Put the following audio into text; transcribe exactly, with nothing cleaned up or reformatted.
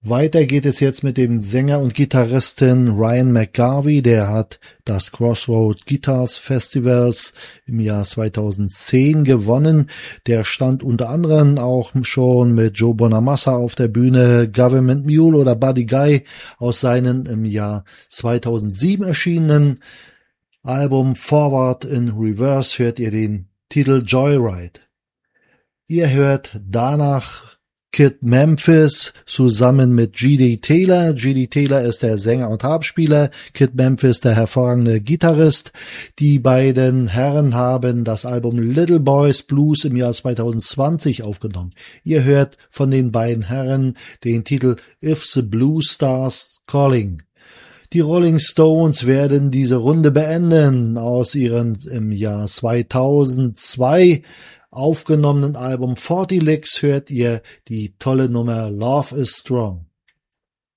Weiter geht es jetzt mit dem Sänger und Gitarristen Ryan McGarvey. Der hat das Crossroad Guitars Festivals im Jahr zweitausendzehn gewonnen. Der stand unter anderem auch schon mit Joe Bonamassa auf der Bühne. Government Mule oder Buddy Guy aus seinem im Jahr zweitausendsieben erschienenen Album Forward in Reverse hört ihr den Titel Joyride. Ihr hört danach Kid Memphis zusammen mit G D Taylor. G D Taylor ist der Sänger und Harpspieler, Kid Memphis der hervorragende Gitarrist. Die beiden Herren haben das Album Little Boys Blues im Jahr zweitausendzwanzig aufgenommen. Ihr hört von den beiden Herren den Titel If the Blue Stars Calling. Die Rolling Stones werden diese Runde beenden. Aus ihrem im Jahr zweitausendzwei aufgenommenen Album vierzig Licks hört ihr die tolle Nummer Love is Strong.